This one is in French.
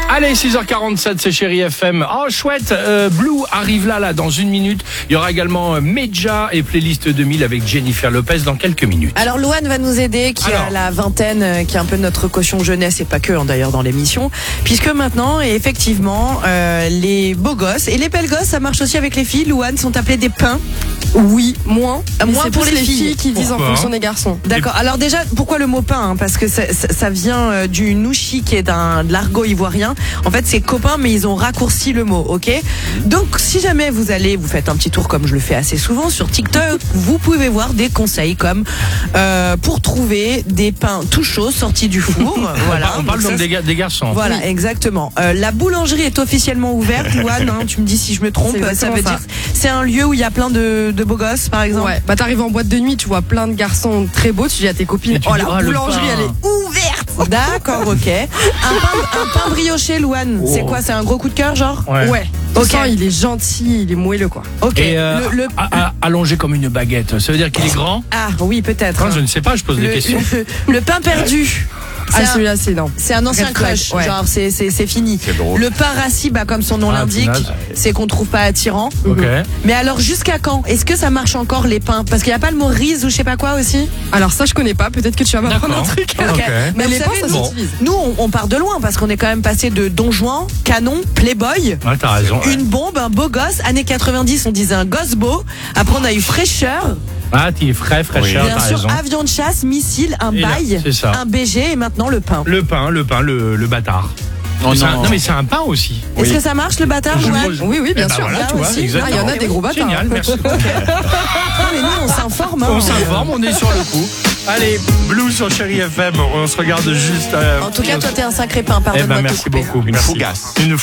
Allez, 6h47, c'est Chérie FM. Oh, chouette, Blue arrive là, dans une minute. Il y aura également Medja et Playlist 2000 avec Jennifer Lopez dans quelques minutes. Alors, Louane va nous aider, qui a la vingtaine, qui est un peu notre caution jeunesse, et pas que, d'ailleurs, dans l'émission. Puisque maintenant, et effectivement, les beaux gosses et les belles gosses, ça marche aussi avec les filles. Louane, sont appelés des pins. Oui, moins. Moins c'est pour plus les les filles qui disent en Pourquoi fonction des garçons. D'accord. Alors déjà, pourquoi le mot pain, parce que ça vient du nouchi, qui est de l'argot ivoirien. En fait, c'est copain, mais ils ont raccourci le mot, ok? Donc, si jamais vous faites un petit tour, comme je le fais assez souvent sur TikTok, vous pouvez voir des conseils comme pour trouver des pains tout chauds sortis du four. Voilà. On parle donc des garçons. Voilà, oui. Exactement. La boulangerie est officiellement ouverte, Louane. Tu me dis si je me trompe. Ça veut dire c'est un lieu où il y a plein de beaux gosses, par exemple. Ouais. Bah t'arrives en boîte de nuit, tu vois plein de garçons très beaux, tu dis à tes copines, la boulangerie elle est ouverte. D'accord, ok. Un pain brioché, Louane. C'est quoi? C'est un gros coup de cœur, genre? Ouais. Ok. Il est gentil, il est moelleux, quoi. Ok. Et allongé comme une baguette, ça veut dire qu'il est grand? Ah oui, peut-être. Je ne sais pas, je pose des questions. Le pain perdu. Celui-là, c'est non. C'est un ancien Red flag, crush, ouais. genre c'est fini. C'est drôle. Le pain rassis, comme son nom l'indique, c'est qu'on trouve pas attirant. Ok. Mais alors jusqu'à quand? Est-ce que ça marche encore les pains? Parce qu'il n'y a pas le mot riz ou je sais pas quoi aussi. Alors ça, je connais pas. Peut-être que tu vas m'apprendre un truc. Ok. Mais vous les pains, savez, ça s'utilise. nous on part de loin parce qu'on est quand même passé de Don Juan, Canon, Playboy. Ouais, t'as raison. Une bombe, un beau gosse. Années 90, on disait un gosse beau. Après, on a eu fraîcheur. Ah, t'es fraîcheur, Bien t'as sûr, raison. avion de chasse, missile, un Et là, bail, c'est ça. un BG et maintenant le pain. Le pain, le bâtard. Oh Non, mais c'est un pain aussi. Est-ce que ça marche le bâtard, Louane? Oui, bien Eh ben sûr. voilà, Là tu vois, aussi. exactement. Il y en a des gros bâtards. Génial, merci. Non, mais nous, on s'informe. On s'informe, on est sur le coup. Allez, Blue sur Chérie FM, on se regarde juste. En tout cas, toi, t'es un sacré pain. Pardonne-moi de te merci couper. beaucoup. Une Merci. fougasse. Une